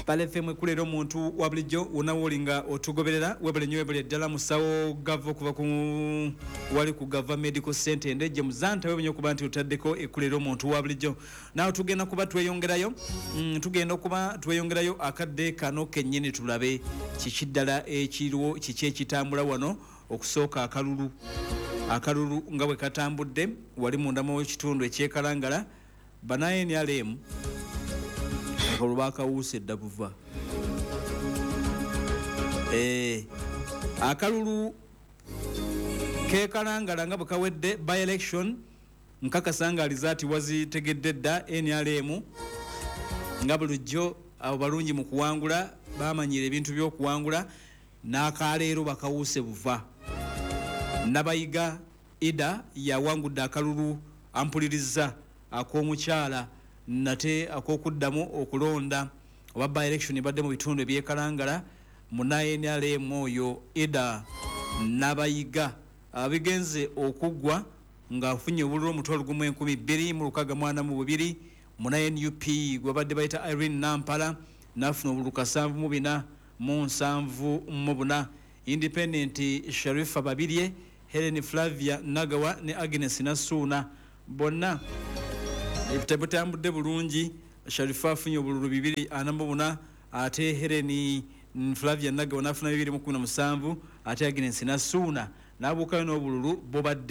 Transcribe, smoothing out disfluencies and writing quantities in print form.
Pale FM kulero omuntu wa bulijjo unawolinga otugoberera webale nnyo webale ddala musawo gavo kuva ku wali ku Gava Medical Center endeje muzanta webenyo kuba nti utaddeko ekulero omuntu wa bulijjo. Nawo tugenda kuba tweyongerayo tugenda okuba tweyongerayo akadde kano kennyini tulabe kikiddala ekiriwo kiki ekitambula wano okusooka akalulu nga bwe katambudde wali munda mu kitundu ekyekalangala banaye ni alemu olubaka wuse dabuva akalulu kekalangala nga bukawedde by election nkakasanga alizati wazitegedde dda NRM nga bulijjo abo balungi mu kuwangula bamanyira ebintu by'okuwangula n'akaleero bakawuse buva nabayiga ida yawangudde akalulu ampuliriza ak'omukyala nate akokuddamu okulonda oba by election badde mu bitundu ebyekalangala munaye NRM oyo ida nabayiga abigenze okugwa nga afunye obululu omutwalo gumu 2062 munaye NUP gwabadde bayita Irene Nampala nafuna obululu 774 Independent Sharifa Babirye Helen Flavia Nagawa ne Agnes Nasuna bonna ebitambudde bulungi. Sharifa afunye obululu 244 ate Helen Flavia Nagawa nafuna 217 ate Agnes Nasuna nabukayo n'obululu bobadde